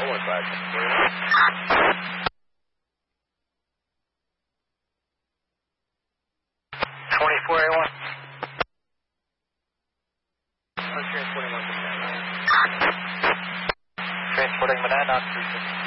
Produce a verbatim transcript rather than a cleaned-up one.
one five. twenty-four A one. I'm transporting one to ten. Transporting Banana, three six.